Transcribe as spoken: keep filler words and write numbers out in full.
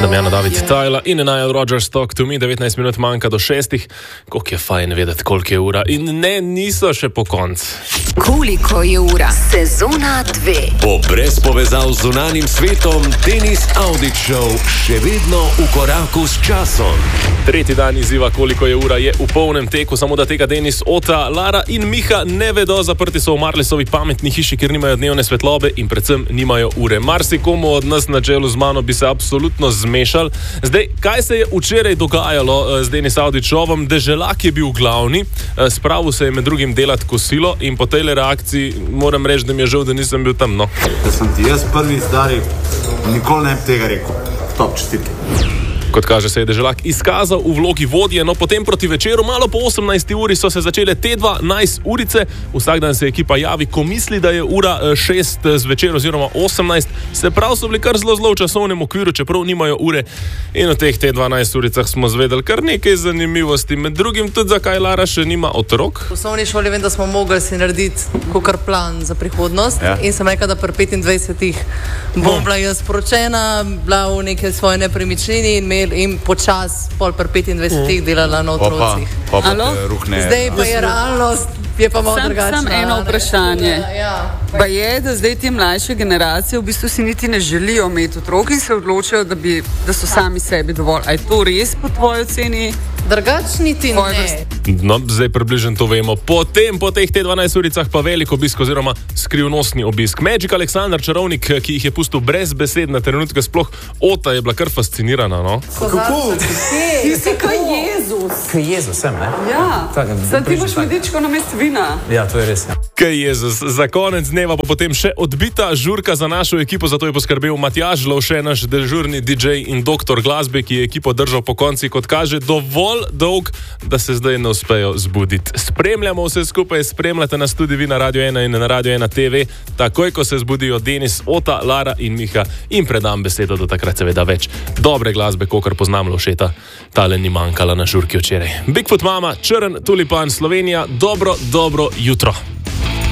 Damjana David Tajla in Nile Rodgers Talk to Me, devetnajst minut manjka do šestih. Koliko je fajn vedeti, koliko je ura. In ne, niso še po koncu. Koliko je ura? Sezona dve. Bo brez povezav z zunanjim svetom Denis Audić Show še vedno v koraku s časom. Tretji dan izziva, koliko je ura, je v polnem teku, samo da tega Denis, Ota, Lara in Miha ne vedo. Zaprti so v Marlesovi pametni hiši, kjer nimajo dnevne svetlobe in predvsem nimajo ure. Marsikomu od nas na čelu z mano bi se absolutno zmešal. Zdaj, kaj se je včeraj dogajalo z Denis Audić Showom? Deželak je bil glavni, spravil se je med drugim delati kosilo in po tej reakciji moram reči, da mi je žal, da nisem bil tam. No. Da sem ti jaz prvi stari, nikoli ne bi tega rekel. Top čestitke. Kot kaže, se je Deželak izkazal v vlogi vodje, no potem proti večeru, malo po osemnajsti uri so se začele te dvanajst urice. Vsak dan se ekipa javi, ko misli, da je ura šest zvečer oziroma osemnajst. Se prav so bili kar zelo zelo v časovnem okviru, čeprav nimajo ure. In v teh te dvanajst uricah smo zvedeli kar nekaj zanimivosti. Med drugim tudi, zakaj Lara še nima otrok. V osnovni šoli vem, da smo mogli si narediti kakor plan za prihodnost. Ja. In sem rekla, da pri petindvajsetih bom bila jaz poročena, bila v neke svoje nepremičnini in in počas pol pri petindvajsetih delala na otrocih. Zdaj pa je realnost, je pa malo drugačna. Sam eno vprašanje. Ja. Pa je, da zdaj te mlajše generacije v bistvu si niti ne želijo imeti otrok in se odločajo, da, bi, da so sami sebi dovolj. A je to res po tvoji oceni? Drugač niti ne. No, zdaj približno to vemo. Potem, po teh te dvanajst uricah pa velik obisk oziroma skrivnostni obisk. Magic Alexander, čarovnik, ki jih je pustil brez besed na trenutke, sploh Ota je bila kar fascinirana, no? Kako? Ti si kaj Jezus. Kaj Jezus sem, ne? Ja. Zdaj ti boš medičko na mest vina. Ja, to je res. Ja. Kaj Jezus. Za konec dneva pa potem še odbita žurka za našo ekipo, zato je poskrbel Matjaž Lovše, naš dežurni D J in doktor glasbe, ki je ekipo držal po konci, kot kaže, dovolj dolg, da se zdaj ne uspejo zbuditi. Spremljamo vse skupaj, spremljate nas tudi vi na Radio ena in na Radio ena T V, takoj ko se zbudijo Denis, Ota, Lara in Miha, in predam besedo do takrat seveda več dobre glasbe, kokor poznam Lovšeta. Tale ni manjkala na žurki včeraj. Bigfoot Mama, Črn tulipan, Slovenija, dobro, dobro jutro.